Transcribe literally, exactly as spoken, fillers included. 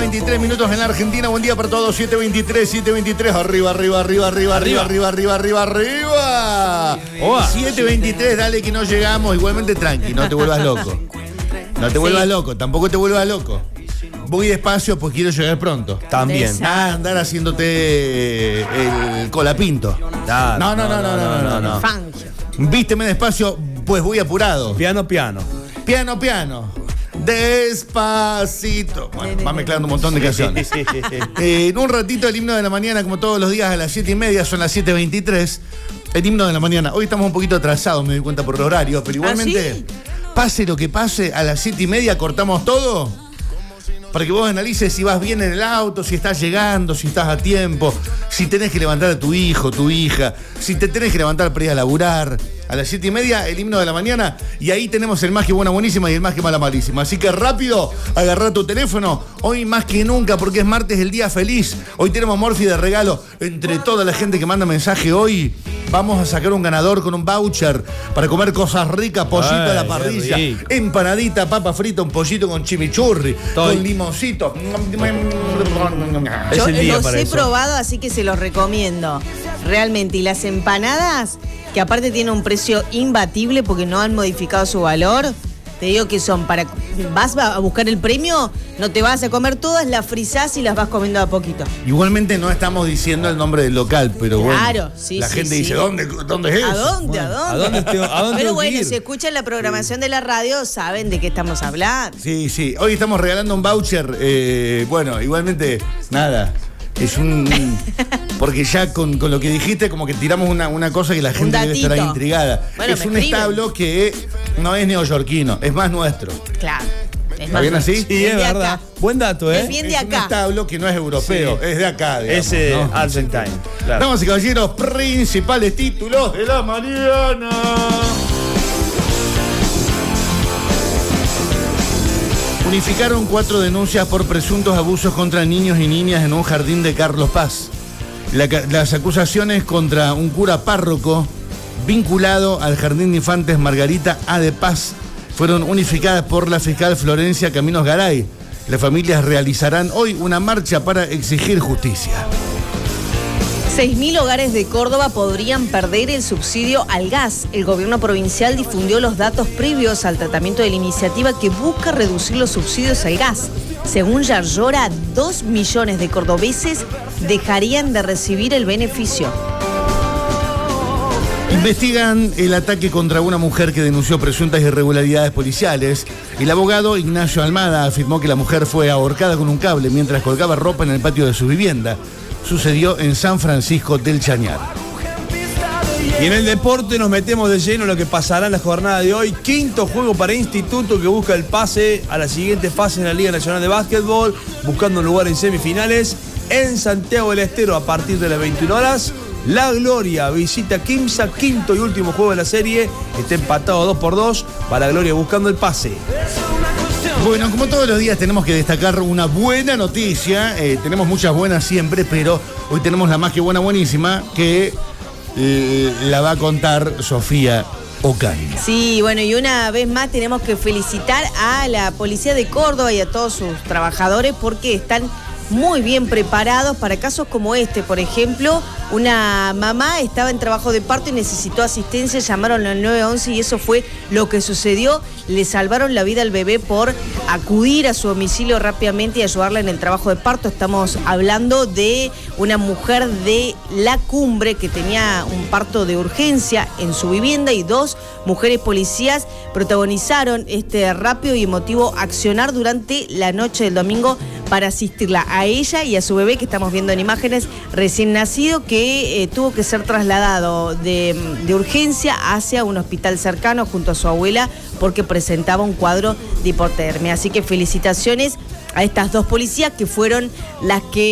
veintitrés minutos en la Argentina. Buen día para todos. siete veintitrés, siete veintitrés. Arriba, arriba, arriba, arriba, arriba, arriba, arriba, arriba, arriba. siete veintitrés, dale que no llegamos. Igualmente tranqui, no te vuelvas loco. No te vuelvas loco, tampoco te vuelvas loco. Voy despacio, pues quiero llegar pronto. También. Ah, andar haciéndote el colapinto. No, no, no, no, no, no, no, no. Vísteme despacio, pues voy apurado. Piano, piano. Piano, piano. Despacito. Bueno, va mezclando un montón de canciones. Eh, en un ratito el himno de la mañana, como todos los días a las siete y media, son las siete veintitrés. El himno de la mañana. Hoy estamos un poquito atrasados, me doy cuenta por el horario, pero igualmente, ¿ah, sí? Pase lo que pase, a las siete y media cortamos todo. Para que vos analices si vas bien en el auto, si estás llegando, si estás a tiempo, si tenés que levantar a tu hijo, tu hija, si te tenés que levantar para ir a laburar. A las siete y media, el himno de la mañana, y ahí tenemos el más que buena buenísima y el más que mala malísima. Así que rápido, agarrá tu teléfono, hoy más que nunca, porque es martes, el día feliz. Hoy tenemos Morphy de regalo. Entre toda la gente que manda mensaje hoy, vamos a sacar un ganador con un voucher para comer cosas ricas, pollito Ay, a la parrilla, empanadita, papa frita, un pollito con chimichurri, Estoy. con limoncito. Yo los he eso. probado, así que se los recomiendo. Realmente, y las empanadas, que aparte tienen un precio imbatible porque no han modificado su valor, te digo que son para... Vas a buscar el premio, no te vas a comer todas, las frizás y las vas comiendo a poquito. Igualmente no estamos diciendo el nombre del local, pero bueno. Claro, sí, La sí, gente sí. dice, ¿dónde, ¿dónde es ¿A eso? dónde? Bueno, ¿A dónde? ¿A dónde, te, a dónde Pero bueno, si escuchan la programación sí. de la radio, saben de qué estamos hablando. Sí, sí. Hoy estamos regalando un voucher. Eh, bueno, igualmente, nada. Es un... Porque ya con, con lo que dijiste, como que tiramos una, una cosa que la gente debe estar ahí intrigada. Bueno, es un escriben. establo que no es neoyorquino, es más nuestro. Claro. ¿Está bien así? Sí, es verdad. Acá. Buen dato, ¿eh? Es bien de es acá. un establo que no es europeo, sí. es de acá, digamos. Ese ¿no? Argentine. Claro. Damas y caballeros, principales títulos de la mañana. Unificaron cuatro denuncias por presuntos abusos contra niños y niñas en un jardín de Carlos Paz. La, las acusaciones contra un cura párroco vinculado al Jardín de Infantes Margarita A. de Paz fueron unificadas por la fiscal Florencia Caminos Garay. Las familias realizarán hoy una marcha para exigir justicia. seis mil hogares de Córdoba podrían perder el subsidio al gas. El gobierno provincial difundió los datos previos al tratamiento de la iniciativa que busca reducir los subsidios al gas. Según Yarlora, dos millones de cordobeses dejarían de recibir el beneficio. Investigan el ataque contra una mujer que denunció presuntas irregularidades policiales. El abogado Ignacio Almada afirmó que la mujer fue ahorcada con un cable mientras colgaba ropa en el patio de su vivienda. Sucedió en San Francisco del Chañar. Y en el deporte nos metemos de lleno en lo que pasará en la jornada de hoy. Quinto juego para Instituto, que busca el pase a la siguiente fase en la Liga Nacional de Básquetbol, buscando un lugar en semifinales en Santiago del Estero a partir de las veintiuna horas. La Gloria visita Quimsa, quinto y último juego de la serie. Está empatado dos por dos para la Gloria buscando el pase. Bueno, como todos los días tenemos que destacar una buena noticia. Eh, tenemos muchas buenas siempre, pero hoy tenemos la más que buena buenísima que eh, la va a contar Sofía Ocaña. Sí, bueno, y una vez más tenemos que felicitar a la Policía de Córdoba y a todos sus trabajadores porque están muy bien preparados para casos como este. Por ejemplo, una mamá estaba en trabajo de parto y necesitó asistencia, llamaron al nueve once y eso fue lo que sucedió. Le salvaron la vida al bebé por acudir a su domicilio rápidamente y ayudarla en el trabajo de parto. Estamos hablando de una mujer de La Cumbre que tenía un parto de urgencia en su vivienda y dos mujeres policías protagonizaron este rápido y emotivo accionar durante la noche del domingo para asistirla a ella y a su bebé, que estamos viendo en imágenes, recién nacido, que eh, tuvo que ser trasladado de, de urgencia hacia un hospital cercano junto a su abuela porque presentaba un cuadro de hipotermia. Así que felicitaciones a estas dos policías que fueron las que